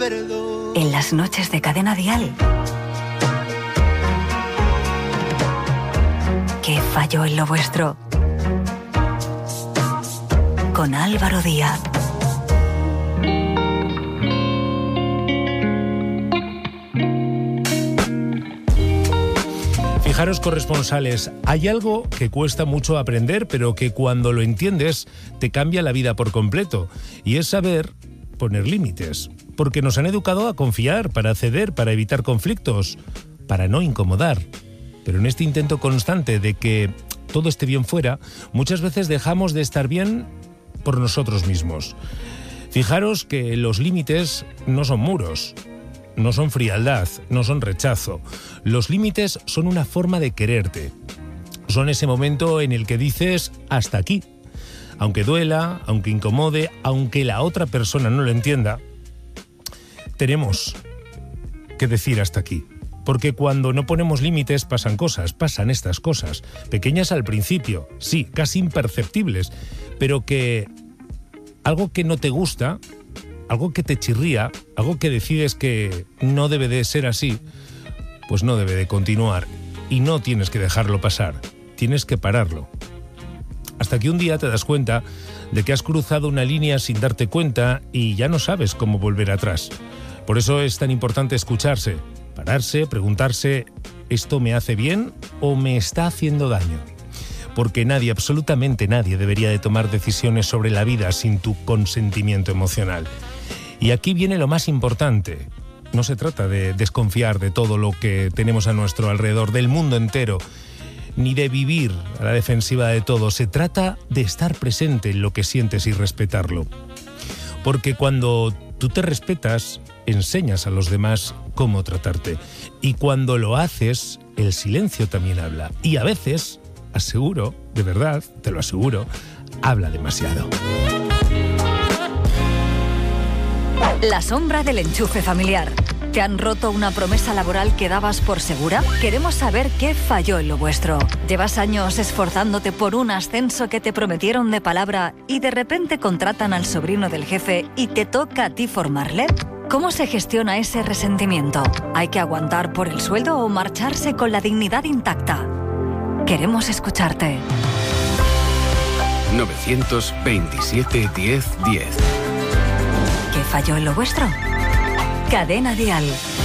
perdón. En las noches de Cadena Dial. ¿Qué falló en lo vuestro? Con Álvaro Díaz. Fijaros, corresponsales, hay algo que cuesta mucho aprender, pero que cuando lo entiendes te cambia la vida por completo, y es saber poner límites, porque nos han educado a confiar, para ceder, para evitar conflictos, para no incomodar. Pero en este intento constante de que todo esté bien fuera, muchas veces dejamos de estar bien por nosotros mismos. Fijaros que los límites no son muros. No son frialdad, no son rechazo. Los límites son una forma de quererte. Son ese momento en el que dices hasta aquí. Aunque duela, aunque incomode, aunque la otra persona no lo entienda, tenemos que decir hasta aquí. Porque cuando no ponemos límites pasan cosas, pasan estas cosas. Pequeñas al principio, sí, casi imperceptibles, pero que algo que no te gusta, algo que te chirría, algo que decides que no debe de ser así, pues no debe de continuar. Y no tienes que dejarlo pasar, tienes que pararlo. Hasta que un día te das cuenta de que has cruzado una línea sin darte cuenta y ya no sabes cómo volver atrás. Por eso es tan importante escucharse, pararse, preguntarse, ¿esto me hace bien o me está haciendo daño? Porque nadie, absolutamente nadie, debería de tomar decisiones sobre la vida sin tu consentimiento emocional. Y aquí viene lo más importante. No se trata de desconfiar de todo lo que tenemos a nuestro alrededor, del mundo entero, ni de vivir a la defensiva de todo. Se trata de estar presente en lo que sientes y respetarlo. Porque cuando tú te respetas, enseñas a los demás cómo tratarte. Y cuando lo haces, el silencio también habla. Y a veces, aseguro, de verdad, te lo aseguro, habla demasiado. La sombra del enchufe familiar. ¿Te han roto una promesa laboral que dabas por segura? Queremos saber qué falló en lo vuestro. ¿Llevas años esforzándote por un ascenso que te prometieron de palabra y de repente contratan al sobrino del jefe y te toca a ti formarle? ¿Cómo se gestiona ese resentimiento? ¿Hay que aguantar por el sueldo o marcharse con la dignidad intacta? Queremos escucharte. 927 10 10. ¿Qué falló en lo vuestro? Cadena Dial.